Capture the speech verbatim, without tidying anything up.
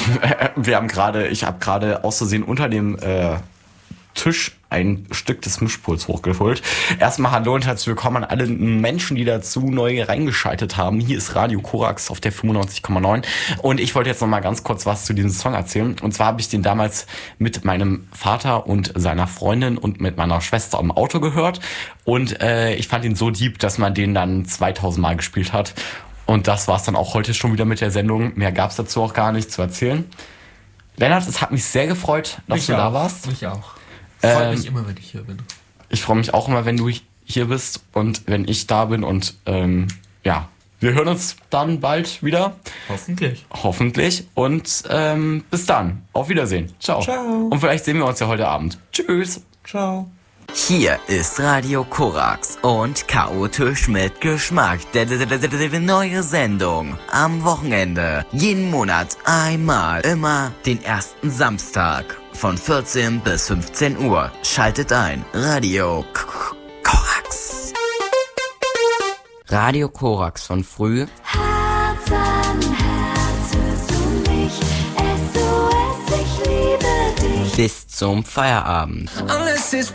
Wir haben gerade, ich habe gerade aus Versehen unter dem äh, Tisch ein Stück des Mischpuls hochgeholt. Erstmal hallo und herzlich willkommen an alle Menschen, die dazu neu reingeschaltet haben. Hier ist Radio Korax auf der fünfundneunzig Komma neun und ich wollte jetzt noch mal ganz kurz was zu diesem Song erzählen. Und zwar habe ich den damals mit meinem Vater und seiner Freundin und mit meiner Schwester im Auto gehört und äh, ich fand ihn so deep, dass man den dann zweitausend Mal gespielt hat. Und das war's dann auch heute schon wieder mit der Sendung. Mehr gab's dazu auch gar nicht zu erzählen. Lennart, es hat mich sehr gefreut, dass mich du auch, da warst. Mich auch. Freut ähm, mich immer, wenn ich hier bin. Ich freue mich auch immer, wenn du hier bist und wenn ich da bin. Und ähm, ja, wir hören uns dann bald wieder. Hoffentlich. Hoffentlich. Und ähm, bis dann. Auf Wiedersehen. Ciao. Ciao. Und vielleicht sehen wir uns ja heute Abend. Tschüss. Ciao. Hier ist Radio Korax und Chaotisch mit Geschmack. Die neue Sendung am Wochenende. Jeden Monat einmal. Immer den ersten Samstag von vierzehn bis fünfzehn Uhr. Schaltet ein. Radio Korax. Radio Korax von früh. Herz an Herz hörst du mich. S O S, ich liebe dich. Bis zum Feierabend. Alles ist